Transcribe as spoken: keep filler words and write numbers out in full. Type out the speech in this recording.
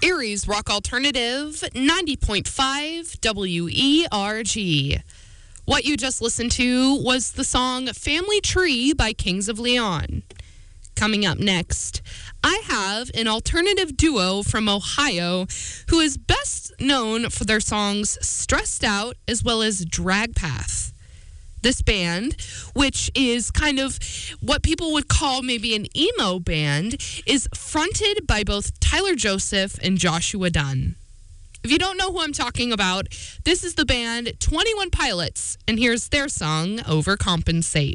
Erie's Rock Alternative, ninety point five W E R G. What you just listened to was the song Family Tree by Kings of Leon. Coming up next, I have an alternative duo from Ohio who is best known for their songs Stressed Out as well as Drag Path. This band, which is kind of what people would call maybe an emo band, is fronted by both Tyler Joseph and Joshua Dunn. If you don't know who I'm talking about, this is the band twenty-one Pilots, and here's their song, Overcompensate.